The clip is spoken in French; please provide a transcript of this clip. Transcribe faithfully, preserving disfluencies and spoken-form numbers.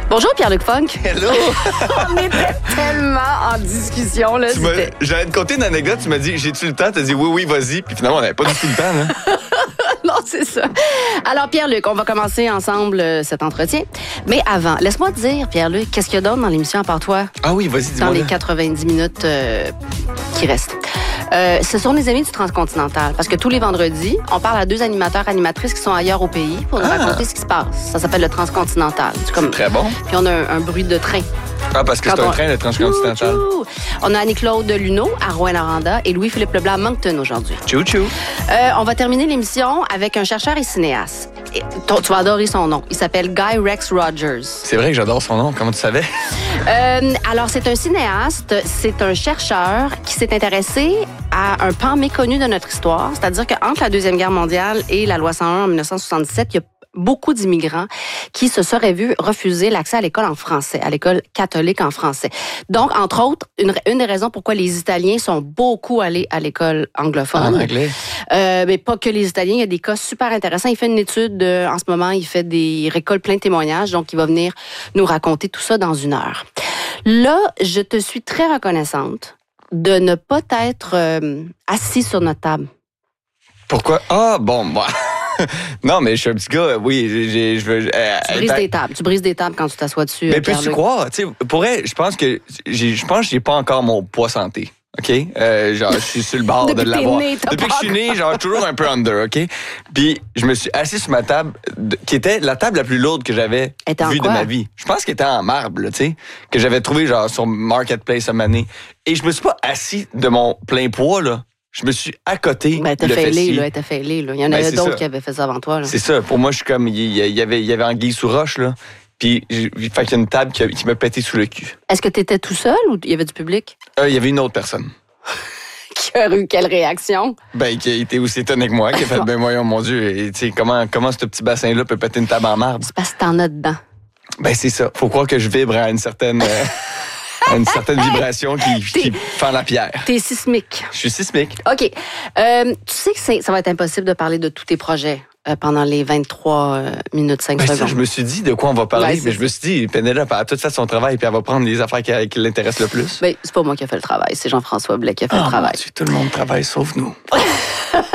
Bonjour Pierre-Luc Funk. Hello! On était tellement en discussion. Là, j'allais te conter une anecdote, tu m'as dit, j'ai-tu le temps? Tu as dit oui, oui, vas-y. Puis finalement, on n'avait pas du tout le temps. Là. Non, c'est ça. Alors Pierre-Luc, on va commencer ensemble euh, cet entretien. Mais avant, laisse-moi te dire, Pierre-Luc, qu'est-ce qu'il y a d'autre dans l'émission à part toi? Ah oui, vas-y, dis-moi. Dans les là. quatre-vingt-dix minutes euh, qui restent. Euh, ce sont les amis du Transcontinental. Parce que tous les vendredis, on parle à deux animateurs, animatrices qui sont ailleurs au pays pour nous Ah. raconter ce qui se passe. Ça s'appelle le Transcontinental. C'est comme... Très bon. Puis on a un, un bruit de train. Ah, parce que Quand c'est un on- train, le Transcontinental. Tchou, tchou. On a Annie-Claude Luneau à Rouyn-Noranda et Louis-Philippe Leblanc à Moncton aujourd'hui. Tchou, tchou. Euh, on va terminer l'émission avec un chercheur et cinéaste. Et, ton- tu vas adorer son nom. Il s'appelle Guy Rex Rogers. C'est vrai que j'adore son nom. Comment tu savais? Euh, alors, c'est un cinéaste, c'est un chercheur qui s'est intéressé à un pan méconnu de notre histoire. C'est-à-dire qu'entre la Deuxième Guerre mondiale et la loi cent un en dix-neuf cent soixante-dix-sept, il y a beaucoup d'immigrants qui se seraient vus refuser l'accès à l'école en français, à l'école catholique en français. Donc, entre autres, une, une des raisons pourquoi les Italiens sont beaucoup allés à l'école anglophone. En anglais. Euh, mais pas que les Italiens, il y a des cas super intéressants. Il fait une étude, euh, en ce moment, il fait des il récolte plein de témoignages, donc il va venir nous raconter tout ça dans une heure. Là, je te suis très reconnaissante de ne pas être euh, assis sur notre table. Pourquoi? Ah, bon, moi. Non, mais je suis un petit gars. Oui, j'ai, j'ai- je veux. euh, Tu brises euh, des tables. Tu brises des tables quand tu t'assois dessus. Mais euh, peux-tu Pierre-Luc. croire? Tu sais, pour vrai, je pense que j'ai, je pense que j'ai pas encore mon poids santé. OK? Euh, genre, je suis sur le bord Depuis de que t'es l'avoir. né, t'as Depuis pas que je suis né, genre, toujours un peu under, OK? Puis, je me suis assis sur ma table, de- qui était la table la plus lourde que j'avais Elle était en vue de quoi? ma vie. Je pense qu'elle était en marbre, là, tu sais, que j'avais trouvé, genre, sur Marketplace à Mané. Et je me suis pas assis de mon plein poids, là. Je me suis accoté Ben, t'as le failé, fessier. là. T'as failé, là. Il y en Ben, avait c'est d'autres ça. qui avaient fait ça avant toi, là. C'est ça. Pour moi, je suis comme, il y, il y avait, il y avait anguille sous roche, là. Puis, j'ai- fait qu'il y a une table qui, qui m'a pété sous le cul. Est-ce que t'étais tout seul ou il y avait du public? Euh, il y avait une autre personne. Qui a eu quelle réaction? Ben, qui a été aussi étonné que moi, qui a fait, ben, voyons, mon Dieu, et, tu sais, comment, comment ce petit bassin-là peut péter une table en marbre? C'est parce que t'en as dedans. Ben, c'est ça. Faut croire que je vibre à une certaine, euh, à une certaine vibration qui, qui fend la pierre. T'es sismique. Je suis sismique. OK. Euh, tu sais que c'est- ça va être impossible de parler de tous tes projets euh, pendant les vingt-trois euh, minutes cinq Ben, ça, secondes. je me suis dit de quoi on va parler, Ouais, c'est mais je me suis dit, Pénélope a tout fait son travail, puis elle va prendre les affaires qui, qui l'intéressent le plus. Ben, c'est pas moi qui ai fait le travail, c'est Jean-François Blais qui a fait Oh, le travail. mon Dieu, tout le monde travaille sauf nous.